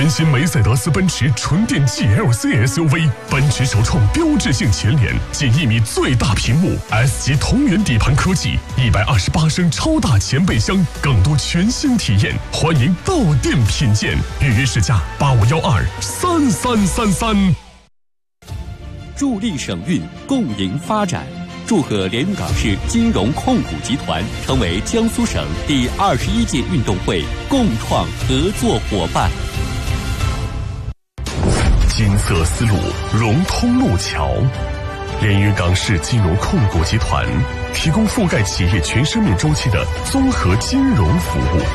全新梅赛德斯奔驰纯电 GLC SUV， 奔驰首创标志性前脸，近1米最大屏幕 ，S 级同源底盘科技，128升超大前备箱，更多全新体验，欢迎到店品鉴，预约试驾85123333。 助力省运，共赢发展。祝贺连云港市金融控股集团成为江苏省第21届运动会共创合作伙伴。 金色丝路融通路桥，连云港市金融控股集团提供覆盖企业全生命周期的综合金融服务。